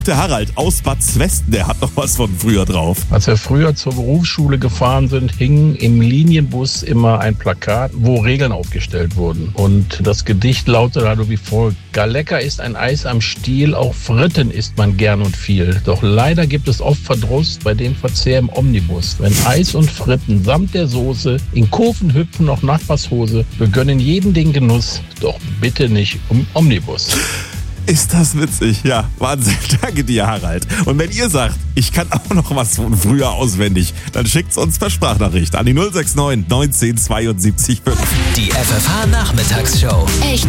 Der Harald aus Bad Zwesten, der hat noch was von früher drauf. Als wir früher zur Berufsschule gefahren sind, hing im Linienbus immer ein Plakat, wo Regeln aufgestellt wurden. Und das Gedicht lautete also wie folgt: Gar lecker ist ein Eis am Stiel, auch Fritten isst man gern und viel. Doch leider gibt es oft Verdruss bei dem Verzehr im Omnibus. Wenn Eis und Fritten samt der Soße in Kurven hüpfen, noch Nachbarshose, wir gönnen jeden den Genuss, doch bitte nicht im Omnibus. Ist das witzig? Ja, Wahnsinn. Danke dir, Harald. Und wenn ihr sagt, ich kann auch noch was von früher auswendig, dann schickt's uns per Sprachnachricht an die 069 19 72 5. Die FFH Nachmittagsshow. Echt